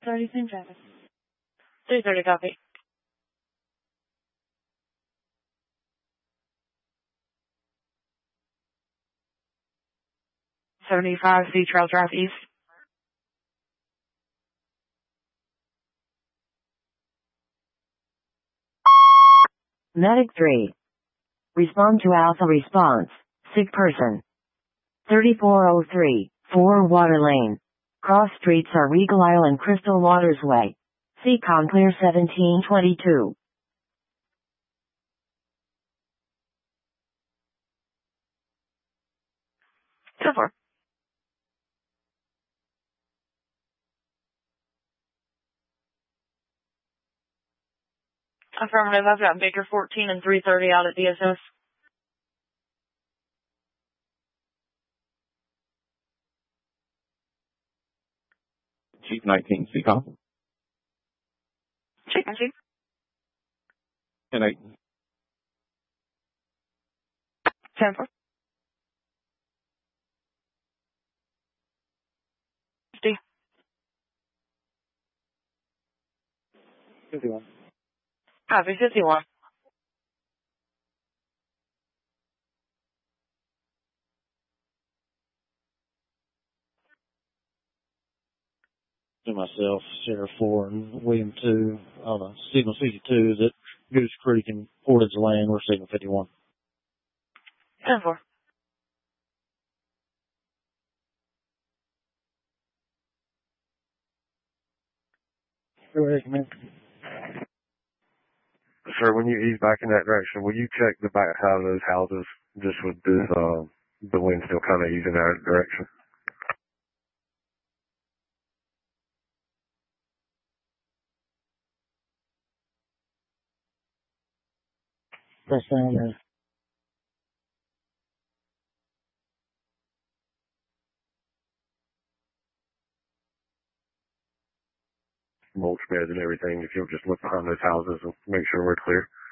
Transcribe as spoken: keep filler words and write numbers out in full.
thirty, same traffic. three thirty, copy. seventy-five C Trail Drive East. Medic three. Respond to Alpha response. Sick person. thirty-four oh three, four Water Lane. Cross streets are Regal Isle and Crystal Waters Way. Seacon clear seventeen twenty-two. ten four. Affirmative, I've got Baker fourteen and three thirty out at D S S. Chief nineteen, Seacon. Chief nineteen. ten eight. ten four. fifty. fifty-one. Copy, fifty-one. To myself, Sierra four and William two, on a signal sixty-two is at Goose Creek and Portage Lane. We're signal fifty-one. ten four. Sir, when you ease back in that direction, will you check the back side of those houses just with this, uh, the wind still kind of easing that direction? Press down there. Mulch beds and everything, if you'll just look behind those houses and make sure we're clear.